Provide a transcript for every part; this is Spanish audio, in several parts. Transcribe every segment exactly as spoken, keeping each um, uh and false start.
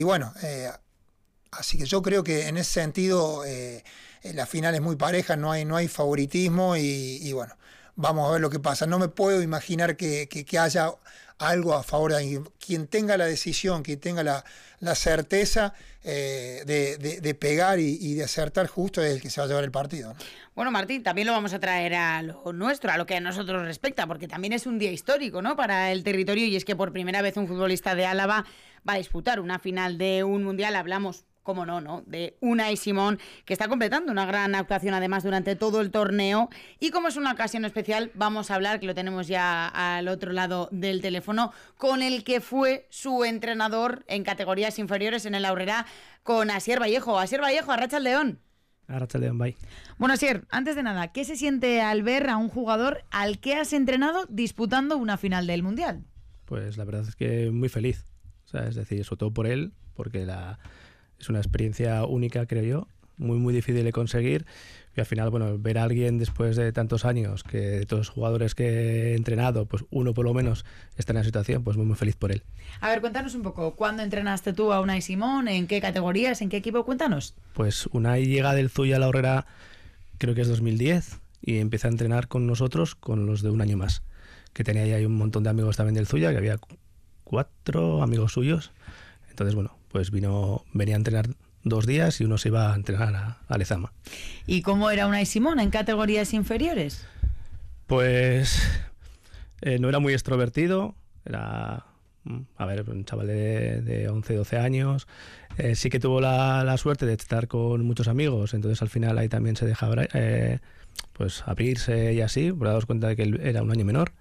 Y bueno, eh, así que yo creo que en ese sentido eh, la final es muy pareja, no hay, no hay favoritismo y, y bueno, vamos a ver lo que pasa. No me puedo imaginar que, que, que haya algo a favor de alguien. Quien tenga la decisión, quien tenga la, la certeza eh, de, de, de pegar y, y de acertar justo es el que se va a llevar el partido, ¿no? Bueno, Martín, también lo vamos a traer a lo nuestro, a lo que a nosotros respecta, porque también es un día histórico, ¿no?, para el territorio, y es que por primera vez un futbolista de Álava va a disputar una final de un mundial. Hablamos, cómo no, ¿no?, de Unai Simón, que está completando una gran actuación además durante todo el torneo. Y como es una ocasión especial, vamos a hablar, que lo tenemos ya al otro lado del teléfono, con el que fue su entrenador en categorías inferiores en el Aurrera, con Asier Vallejo. Asier Vallejo, Arratsaldeon. Arratsaldeon, bye. Bueno, Asier, antes de nada, ¿qué se siente al ver a un jugador al que has entrenado disputando una final del Mundial? Pues la verdad es que muy feliz, o sea, es decir, sobre todo por él, porque la... es una experiencia única, creo yo, muy muy difícil de conseguir, y al final, bueno, ver a alguien después de tantos años, que de todos los jugadores que he entrenado, pues uno por lo menos está en la situación, pues muy muy feliz por él. A ver, cuéntanos un poco, ¿cuándo entrenaste tú a Unai Simón? ¿En qué categorías? ¿En qué equipo? Cuéntanos. Pues Unai llega del Zuya a la Aurrera, creo que es dos mil diez, y empieza a entrenar con nosotros con los de un año más, que tenía ya un montón de amigos también del Zuya, que había cuatro amigos suyos. Entonces, bueno, pues vino, venía a entrenar dos días y uno se iba a entrenar a, a Lezama. ¿Y cómo era Unai Simón en categorías inferiores? Pues eh, no era muy extrovertido, era, a ver, un chaval de, de once, doce años. Eh, sí que tuvo la, la suerte de estar con muchos amigos, entonces al final ahí también se dejaba eh, pues abrirse y así, por daros cuenta de que él era un año menor.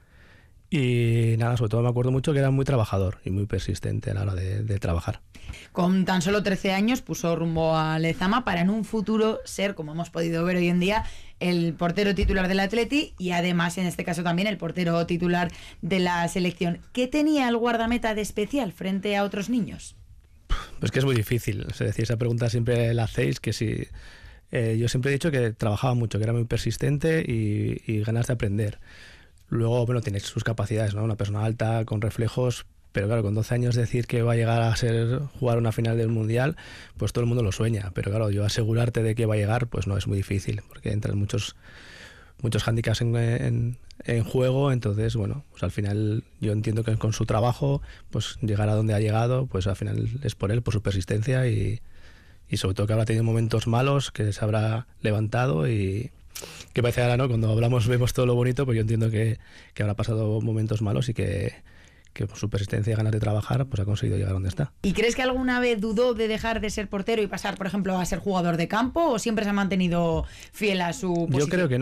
Y nada, sobre todo me acuerdo mucho que era muy trabajador y muy persistente a la hora de, de trabajar. Con tan solo trece años puso rumbo a Lezama para en un futuro ser, como hemos podido ver hoy en día, el portero titular del Atleti y además en este caso también el portero titular de la selección. ¿Qué tenía el guardameta de especial frente a otros niños? Pues que es muy difícil, es decir, esa pregunta siempre la hacéis, que si... Eh, yo siempre he dicho que trabajaba mucho, que era muy persistente y, y ganas de aprender. Luego, bueno, tiene sus capacidades, ¿no? Una persona alta, con reflejos, pero claro, con doce años decir que va a llegar a ser jugar una final del Mundial, pues todo el mundo lo sueña. Pero claro, yo asegurarte de que va a llegar, pues no es muy difícil, porque entran muchos muchos hándicaps en, en, en juego. Entonces, bueno, pues al final yo entiendo que con su trabajo, pues llegar a donde ha llegado, pues al final es por él, por su persistencia y, y sobre todo que habrá tenido momentos malos, que se habrá levantado y... que parece ahora, ¿no? Cuando hablamos vemos todo lo bonito, pues yo entiendo que, que habrá pasado momentos malos y que, que por su persistencia y ganas de trabajar, pues ha conseguido llegar donde está. ¿Y crees que alguna vez dudó de dejar de ser portero y pasar, por ejemplo, a ser jugador de campo, o siempre se ha mantenido fiel a su posición? Yo creo que no.